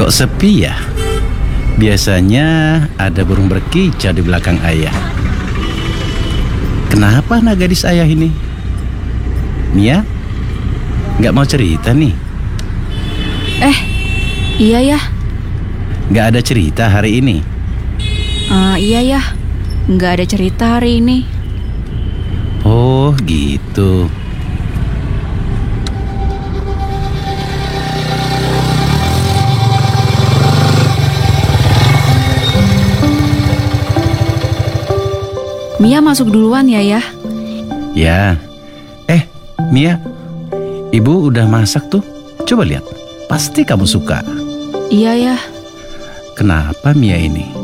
Kok sepi ya? Biasanya ada burung berkicau di belakang ayah. Kenapa anak gadis ayah ini? Mia, nggak mau cerita nih? Iya ya, Nggak ada cerita hari ini? iya ya, nggak ada cerita hari ini. Oh gitu. Mia masuk duluan ya. Ya. Mia, ibu udah masak tuh. Coba lihat, pasti kamu suka. Iya ya, Kenapa Mia ini?